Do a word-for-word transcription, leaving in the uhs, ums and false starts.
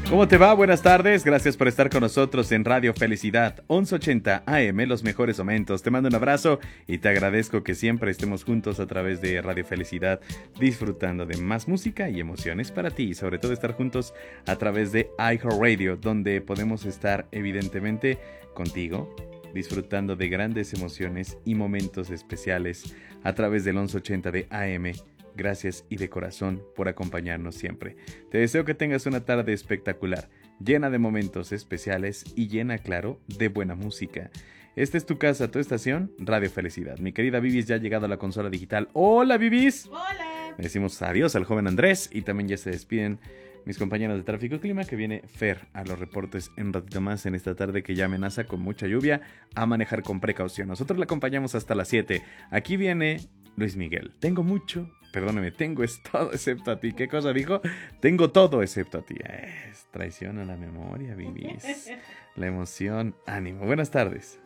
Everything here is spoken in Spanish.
¿Cómo te va? Buenas tardes, gracias por estar con nosotros en Radio Felicidad once ochenta A M, los mejores momentos. Te mando un abrazo y te agradezco que siempre estemos juntos a través de Radio Felicidad, disfrutando de más música y emociones para ti, y sobre todo estar juntos a través de iHeartRadio, donde podemos estar evidentemente contigo, disfrutando de grandes emociones y momentos especiales a través del once ochenta de A M. Gracias y de corazón por acompañarnos siempre. Te deseo que tengas una tarde espectacular, llena de momentos especiales y llena, claro, de buena música. Esta es tu casa, tu estación, Radio Felicidad. Mi querida Vivis ya ha llegado a la consola digital. ¡Hola, Vivis! ¡Hola! Le decimos adiós al joven Andrés y también ya se despiden mis compañeros de Tráfico y Clima, que viene Fer a los reportes en ratito más en esta tarde que ya amenaza con mucha lluvia, a manejar con precaución. Nosotros la acompañamos hasta las siete. Aquí viene Luis Miguel. Tengo mucho, perdóname, tengo es todo excepto a ti. ¿Qué cosa dijo? Tengo todo excepto a ti. Es traición a la memoria, Vivis. La emoción, ánimo. Buenas tardes.